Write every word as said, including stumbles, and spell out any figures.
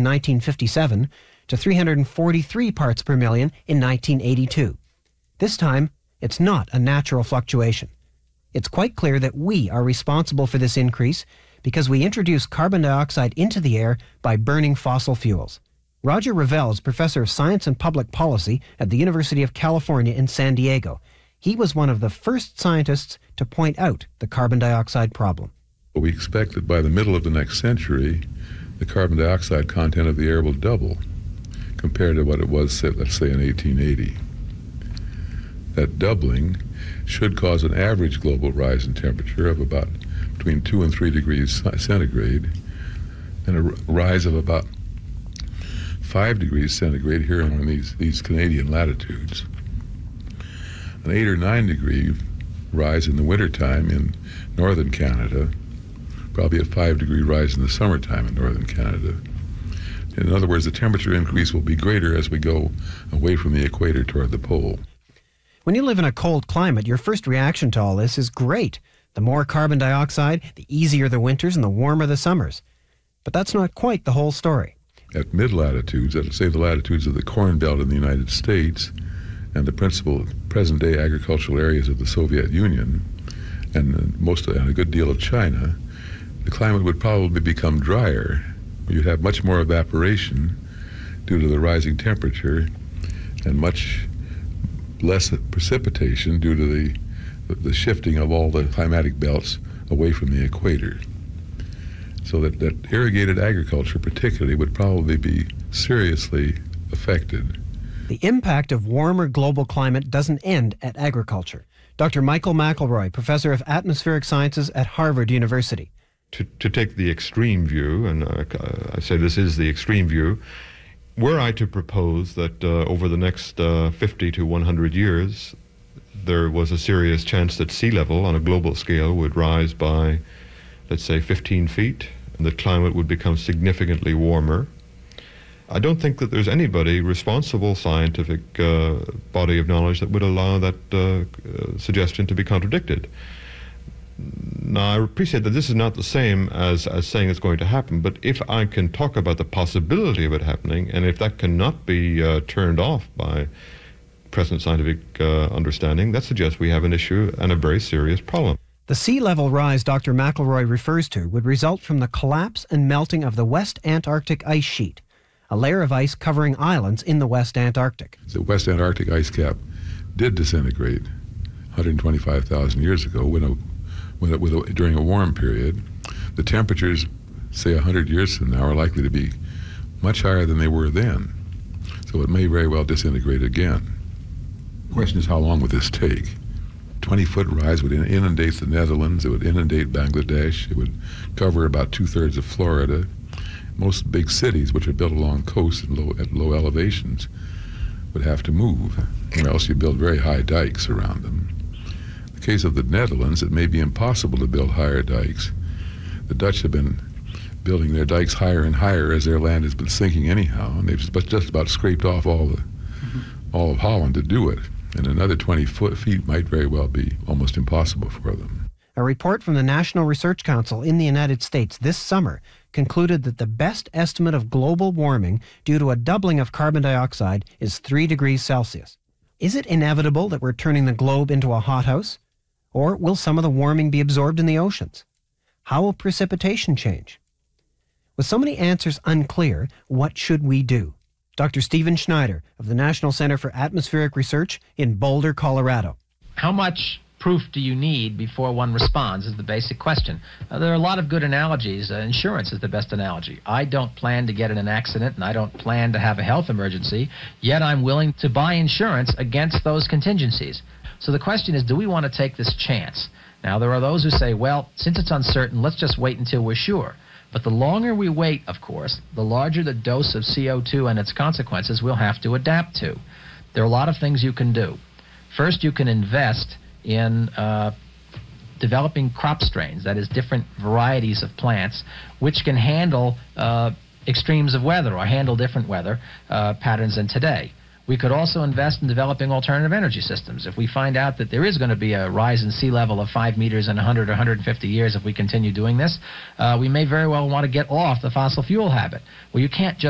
in nineteen fifty-seven to three hundred forty-three parts per million in nineteen eighty-two. This time, it's not a natural fluctuation. It's quite clear that we are responsible for this increase because we introduce carbon dioxide into the air by burning fossil fuels. Roger Revelle is professor of science and public policy at the University of California in San Diego. He was one of the first scientists to point out the carbon dioxide problem. We expect that by the middle of the next century, the carbon dioxide content of the air will double compared to what it was, say, let's say, in eighteen eighty. That doubling should cause an average global rise in temperature of about between two and three degrees centigrade, and a rise of about five degrees centigrade here in these, these Canadian latitudes. An eight or nine degree rise in the wintertime in northern Canada, probably a five degree rise in the summertime in northern Canada. In other words, the temperature increase will be greater as we go away from the equator toward the pole. When you live in a cold climate, your first reaction to all this is great. The more carbon dioxide, the easier the winters and the warmer the summers. But that's not quite the whole story. At mid-latitudes, let's say the latitudes of the Corn Belt in the United States and the principal present-day agricultural areas of the Soviet Union and most and a good deal of China, the climate would probably become drier. You'd have much more evaporation due to the rising temperature and much less precipitation due to the the shifting of all the climatic belts away from the equator. So that, that irrigated agriculture particularly would probably be seriously affected. The impact of warmer global climate doesn't end at agriculture. Doctor Michael McElroy, professor of atmospheric sciences at Harvard University. To, to take the extreme view, and uh, I say this is the extreme view, were I to propose that uh, over the next uh, fifty to one hundred years, there was a serious chance that sea level on a global scale would rise by, let's say, fifteen feet, and the climate would become significantly warmer. I don't think that there's anybody, responsible scientific uh, body of knowledge, that would allow that uh, uh, suggestion to be contradicted. Now, I appreciate that this is not the same as, as saying it's going to happen, but if I can talk about the possibility of it happening, and if that cannot be uh, turned off by present scientific uh, understanding, that suggests we have an issue and a very serious problem. The sea level rise Doctor McElroy refers to would result from the collapse and melting of the West Antarctic ice sheet, a layer of ice covering islands in the West Antarctic. The West Antarctic ice cap did disintegrate one hundred twenty-five thousand years ago when a, when a, when a, during a warm period. The temperatures, say one hundred years from now, are likely to be much higher than they were then. So it may very well disintegrate again. The question is, how long would this take? twenty-foot rise would inundate the Netherlands, it would inundate Bangladesh, it would cover about two-thirds of Florida. Most big cities, which are built along coasts and low, at low elevations, would have to move, or else you build very high dikes around them. In the case of the Netherlands, it may be impossible to build higher dikes. The Dutch have been building their dikes higher and higher as their land has been sinking anyhow, and they've just about scraped off all the mm-hmm. all of Holland to do it. And another twenty foot feet might very well be almost impossible for them. A report from the National Research Council in the United States this summer concluded that the best estimate of global warming due to a doubling of carbon dioxide is three degrees Celsius. Is it inevitable that we're turning the globe into a hothouse? Or will some of the warming be absorbed in the oceans? How will precipitation change? With so many answers unclear, what should we do? Doctor Stephen Schneider of the National Center for Atmospheric Research in Boulder, Colorado. How much proof do you need before one responds is the basic question. Uh, there are a lot of good analogies. Uh, insurance is the best analogy. I don't plan to get in an accident and I don't plan to have a health emergency, yet I'm willing to buy insurance against those contingencies. So the question is, do we want to take this chance? Now, there are those who say, well, since it's uncertain, let's just wait until we're sure. But the longer we wait, of course, the larger the dose of C O two and its consequences we'll have to adapt to. There are a lot of things you can do. First, you can invest in uh, developing crop strains, that is, different varieties of plants, which can handle uh, extremes of weather or handle different weather uh, patterns than today. We could also invest in developing alternative energy systems. If we find out that there is going to be a rise in sea level of five meters in one hundred or one hundred fifty years if we continue doing this, uh, we may very well want to get off the fossil fuel habit. Well, you can't just